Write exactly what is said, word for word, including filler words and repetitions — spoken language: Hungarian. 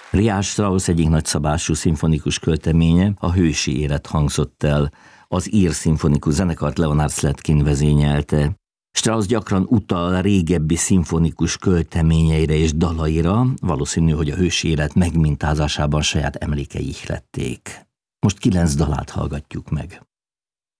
Richard Strauss egyik nagyszabású szimfonikus költeménye, a Hősi élet hangzott el. Az ír szimfonikus zenekart Leonard Slatkin vezényelte. Strauss gyakran utal régebbi szimfonikus költeményeire és dalaira, valószínű, hogy a Hősi élet megmintázásában saját emlékei ihlették. Most kilenc dalát hallgatjuk meg.